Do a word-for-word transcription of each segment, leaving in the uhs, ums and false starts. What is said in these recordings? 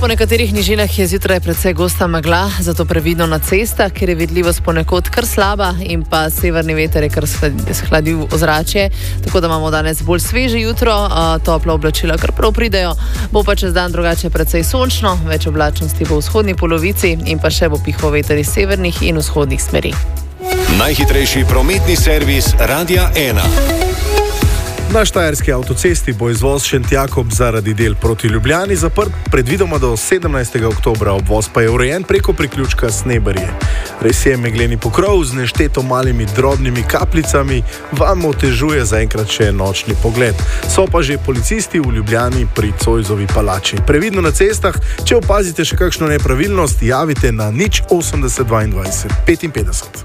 Po nekaterih nižinah je zjutraj precej gosta megla, zato previdno na cestah, ker je vidljivost ponekod kar slaba in pa severni veter je kar shladil ozračje, tako da imamo danes bolj sveže jutro, topla oblačila kar prav pridejo, bo pa čez dan drugače precej sončno, več oblačnosti bo v vzhodni polovici in pa še bo pihal veter iz severnih in vzhodnih smeri. Najhitrejši prometni servis Radia ena. Na štajerski avtocesti bo izvoz Šentjakob zaradi del proti Ljubljani zaprt predvidoma do sedemnajstega oktobra, obvoz pa je urejen preko priključka Sneberje. Res je, megleni pokrov z nešteto malimi drobnimi kapljicami vam otežuje zaenkrat še nočni pogled. So pa že policisti v Ljubljani pri Zoisovi palači. Previdno na cestah, če opazite še kakšno nepravilnost, javite na nič osemdeset dvaindvajset petinpetdeset.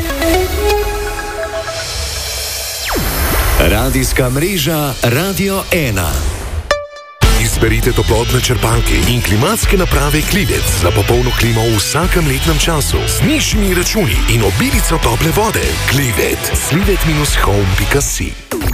Radijska mreža Radio ena. Izberite toplotne črpalke in klimatske naprave Klivec za popolno klimo v vsakem letnem času z nižjimi računi in obilico tople vode. Klivec. Slivet minus home pika si.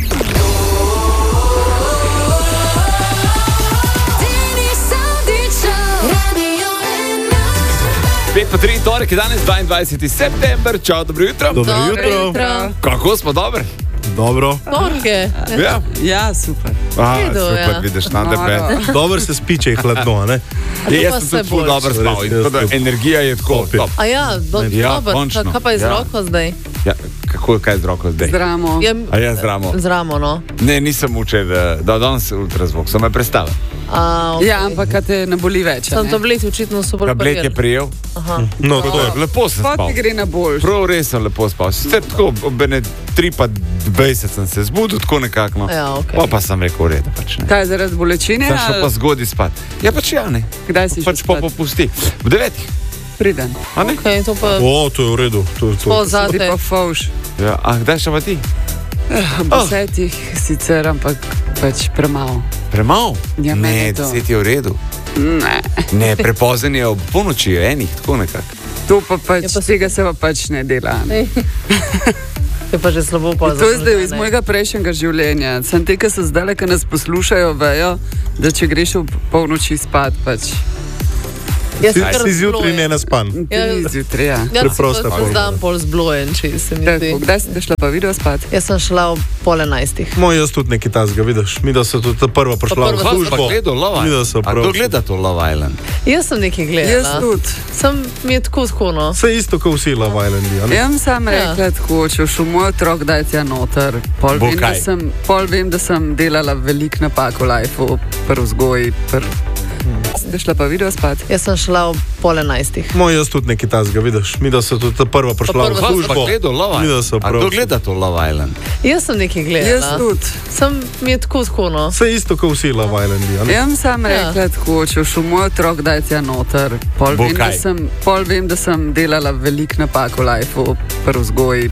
pet pa tri, torek je danes dvaindvajseti september. Čau, dobro jutro. Dobro jutro. jutro. Kako smo, dobro? Dobro. Torke. Ja, Ja, super. A, Redu, super, ja. vidiš, na depe. Dobro se spiče in hladno, ne? Je, jaz pa sem se tudi ful boljš. dobro spal. in Res, tako da jaz tudi. Energija je tako. Top je. Top. A ja, do, Ja, dobro, končno. kaj pa je z Ja. roko zdaj? Ja, kako, kaj z roko zdaj? Zdramo. Ja, A ja, z ramo. z ramo, no. Ne, nisem učil, da, da danes ultrazvok, sem me predstavil. A, okay. Ja, ampak kad te ne boli več. Sem tableti očitno super Tablet je prijel. Aha. No, to je. Lepo sem Pa spal. ti gre na boljš. Prav res sem lepo spal. Sicer tako, ob ene tri pa dvajset sem se zbudil, tako nekako. No. Ja, okej. Pa, pa sem rekel, v redu, pač ne. Kaj, zaradi bolečine? Sem šel pa ali zgodaj spat. Ja, pač ja, ne. Kdaj si Pač šel pa spat? popusti. V devetih, Priden. a ne? Okay, to pa O, to je v redu. To, to. po Ti zate. pa fauš. Ja, a kdaj še pa ti? Ob desetih sicer, ampak pač premalo. Premalo? Ja, meni ne, je to. deset je v redu. Ne. Ne, prepozen je ob polnoči, enih, tako nekako. To pa pač, Ja, pa- tega se pa pač ne dela. Ej. Je pa že slabo pa To je zdaj iz mojega prejšnjega življenja. Sem te, ki so zdaj, ki nas poslušajo, vejo, da če greš ob polnoči spat, pač Jaz sem Si, kar si zjutraj zblojen. ne naspan. Ja, ti zjutraj. Ja. Jaz Preprosta sem pa forma. čez dan pol zblojen, če se mi zdi. Tako, kdaj si šla pa video spat? Jaz sem šla ob pol enajstih. Moj jaz tudi nekaj tazga, vidiš. Mi da so tudi ta prva prišla Pa v prva Pa službo. gledal Love Mi da Island. so A prav. kdo gleda to Love Island? Jaz sem nekaj Jaz gledala. tudi. Sem mi je tako tako, no. Vse isto, kot vsi Love Islandi, a ne? Jaz sem rekla, tako, če šel moj otrok, daj tja noter. Pol Bo vem, da kaj? sem, pol vem, da sem delala veliko napak v lifeu, prv vzgoji, prv. Ste šla pa video spat? Jaz sem šla ob pol enajstih. Moj jaz tudi nekaj tazga, vidiš. Mi da so tudi ta prva prišla prva v so- Pa službo. gledal Love Mi da Island. so A prav. kdo gleda to Love Island? Jaz sem nekaj Jaz gledala. tudi. Sem mi je tako tako, no. Vse isto, kot vsi Love Islandi, a ne? Jaz sem rekla, tako, če šel moj otrok, daj tja noter. Pol Bo vem, da kaj? sem, pol vem, da sem delala veliko napak v lifeu, prv vzgoji,